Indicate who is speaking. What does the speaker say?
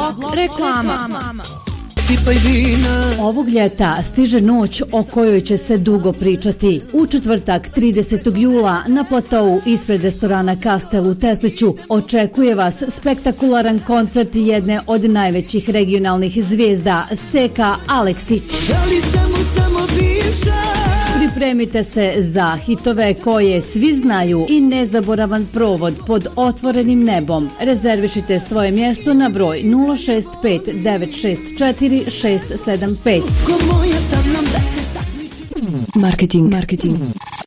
Speaker 1: reklama.
Speaker 2: Ovog ljeta stiže noć o kojoj će se dugo pričati. U četvrtak 30. jula na platovu ispred restorana Kastel u Tesliću očekuje vas spektakularan koncert jedne od najvećih regionalnih zvijezda Seka Aleksić. Pripremite se za hitove koje svi znaju i nezaboravan provod pod otvorenim nebom. Rezervišite svoje mjesto na broj 065 964 675.
Speaker 1: Marketing.